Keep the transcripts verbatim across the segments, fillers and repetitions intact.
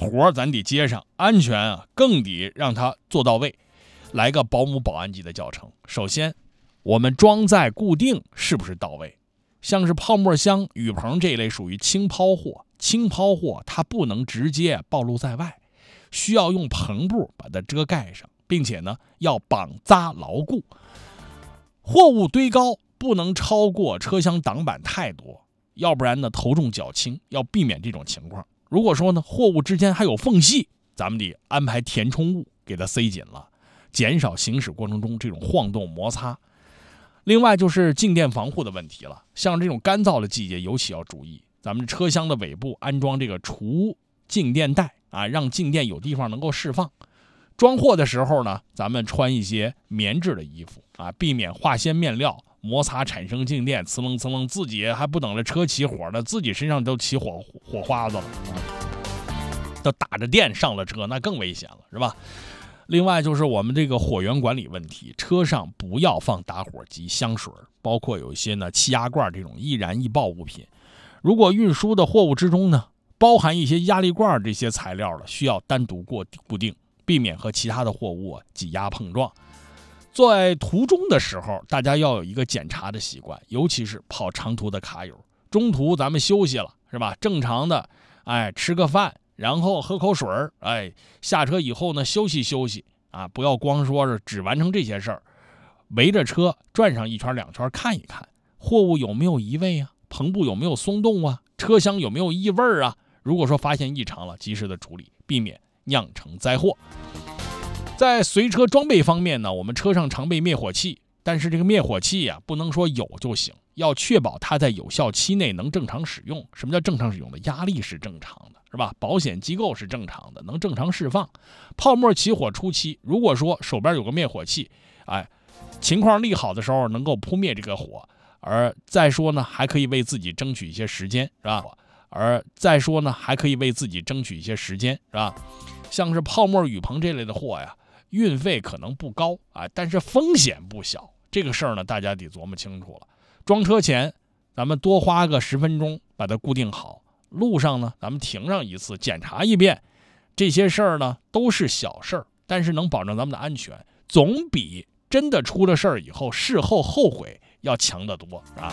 活咱得接上，安全啊更得让它做到位。来个保姆保安级的教程，首先我们装载固定是不是到位？像是泡沫箱、雨棚这一类属于轻抛货，轻抛货它不能直接暴露在外，需要用篷布把它遮盖上，并且呢要绑扎牢固。货物堆高不能超过车厢挡板太多，要不然呢头重脚轻，要避免这种情况。如果说呢货物之间还有缝隙，咱们得安排填充物给它塞紧了，减少行驶过程中这种晃动摩擦。另外就是静电防护的问题了，像这种干燥的季节尤其要注意，咱们车厢的尾部安装这个除静电带啊，让静电有地方能够释放。装货的时候呢，咱们穿一些棉质的衣服啊，避免化纤面料摩擦产生静电，呲楞呲楞，自己还不等着车起火呢，自己身上都起火火花子了，都打着电上了车，那更危险了，是吧？另外就是我们这个火源管理问题，车上不要放打火机、香水，包括有一些呢气压罐这种易燃易爆物品。如果运输的货物之中呢包含一些压力罐这些材料了，需要单独过固定，避免和其他的货物挤压碰撞。在途中的时候，大家要有一个检查的习惯，尤其是跑长途的卡友，中途咱们休息了，是吧？正常的，哎，吃个饭。然后喝口水，哎，下车以后呢，休息休息啊，不要光说是只完成这些事儿，围着车转上一圈两圈看一看，货物有没有移位啊，篷布有没有松动啊，车厢有没有异味啊？如果说发现异常了，及时的处理，避免酿成灾祸。在随车装备方面呢，我们车上常备灭火器，但是这个灭火器啊，不能说有就行，要确保它在有效期内能正常使用。什么叫正常使用的？压力是正常的，是吧？保险机构是正常的，能正常释放。泡沫起火初期，如果说手边有个灭火器，哎，情况利好的时候能够扑灭这个火，而再说呢，还可以为自己争取一些时间，是吧？而再说呢，还可以为自己争取一些时间，是吧？像是泡沫雨棚这类的货呀，运费可能不高啊，但是风险不小。这个事儿呢，大家得琢磨清楚了。装车前，咱们多花个十分钟把它固定好。路上呢，咱们停上一次，检查一遍。这些事儿呢，都是小事儿，但是能保证咱们的安全，总比真的出了事儿以后事后后悔要强得多，是吧？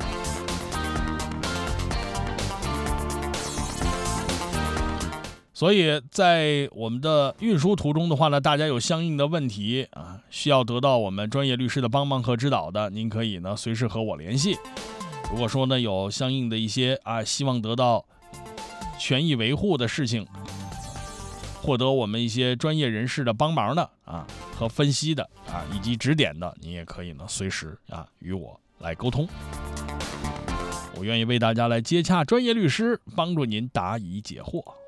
所以在我们的运输途中的话呢，大家有相应的问题啊，需要得到我们专业律师的帮忙和指导的，您可以呢随时和我联系。如果说呢有相应的一些啊希望得到权益维护的事情，获得我们一些专业人士的帮忙的啊和分析的啊以及指点的，您也可以呢随时啊与我来沟通。我愿意为大家来接洽专业律师，帮助您答疑解惑。